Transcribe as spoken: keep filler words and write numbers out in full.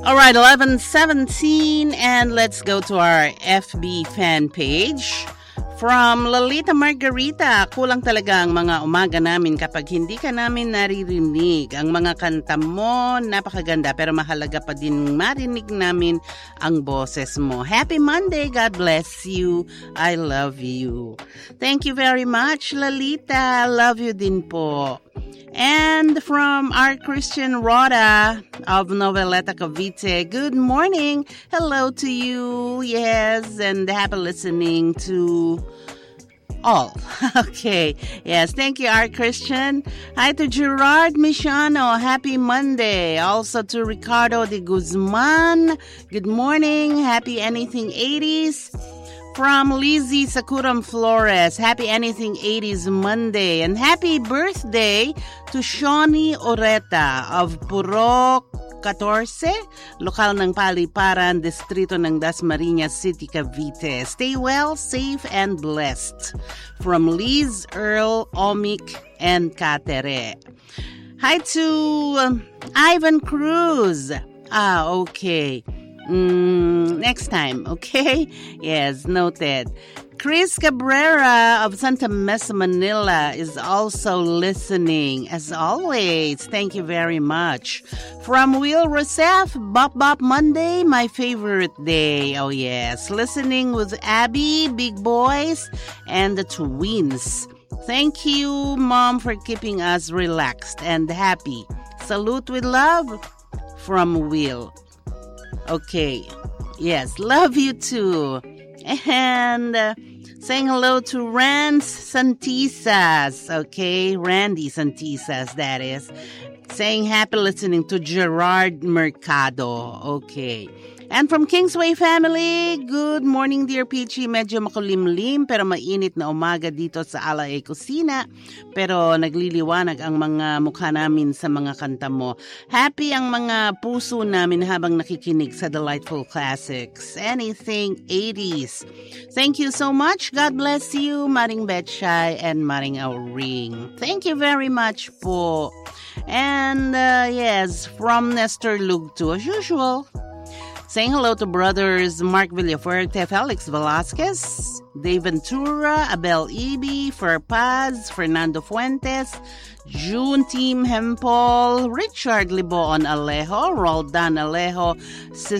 All right, eleven seventeen, and let's go to our F B fan page. From Lolita Margarita, kulang talaga ang mga umaga namin kapag hindi ka namin naririnig. Ang mga kanta mo, napakaganda, pero mahalaga pa din marinig namin ang boses mo. Happy Monday, God bless you, I love you. Thank you very much, Lolita, love you din po. And from our Christian Rhoda of Noveleta Cavite, good morning. Hello to you. Yes, and happy listening to all. Okay. Yes, thank you, our Christian. Hi to Gerard Michano. Happy Monday. Also to Ricardo de Guzman. Good morning. Happy Anything eighties. From Lizzie Sakuram Flores, happy Anything eighties Monday. And happy birthday to Shawnee Oreta of Purok fourteen, lokal ng Paliparan, distrito ng Dasmariñas City, Cavite. Stay well, safe, and blessed. From Liz, Earl, Omik, and Katere. Hi to um, Ivan Cruz. Ah, okay. Mm, next time, okay? Yes, noted. Chris Cabrera of Santa Mesa, Manila is also listening. As always, thank you very much. From Will Rosef, Bop Bop Monday, my favorite day. Oh yes, listening with Abby, Big Boys, and the twins. Thank you, Mom, for keeping us relaxed and happy. Salute with love from Will. Okay. Yes, love you too. And uh, saying hello to Rand Santisas. Okay, Randy Santisas, that is. Saying happy listening to Gerard Mercado. Okay. And from Kingsway family, good morning, dear Peachy. Medyo makulimlim pero mainit na umaga dito sa Ala e Kusina. Pero nagliliwanag ang mga mukha namin sa mga kanta mo. Happy ang mga puso namin habang nakikinig sa Delightful Classics. Anything eighties. Thank you so much. God bless you, Maring Betchay and Maring Auring. Thank you very much po. And uh, yes, from Nestor Lugto as usual. Saying hello to brothers Mark Villafuerte, Felix Velasquez, Dave Ventura, Abel Ibi, Fer Paz, Fernando Fuentes, June Team Hempol, Richard Libon Alejo, Roldan Alejo,